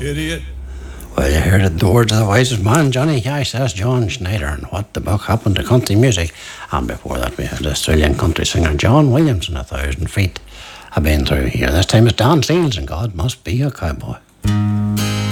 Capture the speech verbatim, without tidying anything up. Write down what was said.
idiot. Well, you heard the words of the wisest man, Johnny Cash. That's John Schneider, and what the buck happened to country music. And before that, we had Australian country singer John Williams and A Thousand Feet. I've been through here. This time it's Dan Seals, and God Must Be a Cowboy.